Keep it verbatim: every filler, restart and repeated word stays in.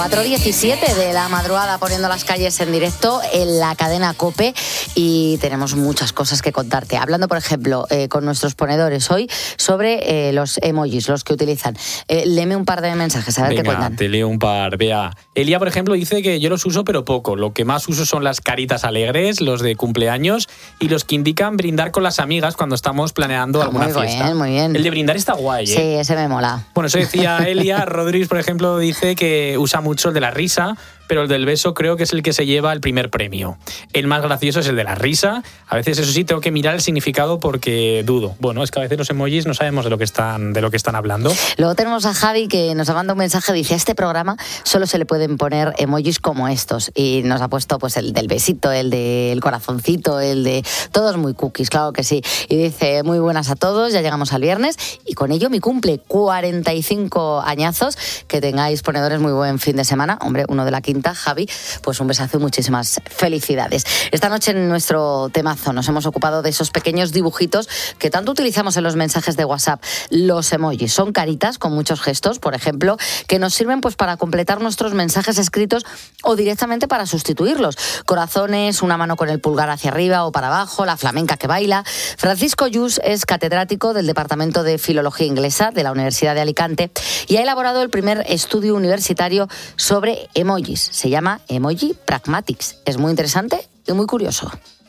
cuatro diecisiete de la madrugada, poniendo las calles en directo en la cadena COPE, y tenemos muchas cosas que contarte. Hablando, por ejemplo, eh, con nuestros ponedores hoy sobre eh, los emojis, los que utilizan. Eh, léeme un par de mensajes, a ver Venga, qué cuentan. te leo un par. Vea, Elia, por ejemplo, dice que yo los uso pero poco. Lo que más uso son las caritas alegres, los de cumpleaños y los que indican brindar con las amigas cuando estamos planeando Ah, alguna muy fiesta. bien, muy bien. El de brindar está guay, ¿eh? Sí, ese me mola. Bueno, eso decía Elia. Rodríguez, por ejemplo, dice que usa mucho el de la risa, pero el del beso creo que es el que se lleva el primer premio. El más gracioso es el de la risa. A veces, eso sí, tengo que mirar el significado porque dudo. Bueno, es que a veces los emojis no sabemos de lo que están, de lo que están hablando. Luego tenemos a Javi, que nos ha mandado un mensaje, dice: a este programa solo se le pueden poner emojis como estos, y nos ha puesto pues el del besito, el del corazoncito, el de... todos muy cookies, claro que sí. Y dice: muy buenas a todos, ya llegamos al viernes y con ello mi cumple, cuarenta y cinco añazos. Que tengáis, ponedores, muy buen fin de semana. Hombre, uno de la quinta, Javi, pues un besazo y muchísimas felicidades. Esta noche en nuestro temazo nos hemos ocupado de esos pequeños dibujitos que tanto utilizamos en los mensajes de WhatsApp, los emojis. Son caritas con muchos gestos, por ejemplo, que nos sirven pues para completar nuestros mensajes escritos o directamente para sustituirlos. Corazones, una mano con el pulgar hacia arriba o para abajo, la flamenca que baila. Francisco Yus es catedrático del Departamento de Filología Inglesa de la Universidad de Alicante y ha elaborado el primer estudio universitario sobre emojis. Se llama Emoji Pragmatics. Es muy interesante y muy curioso.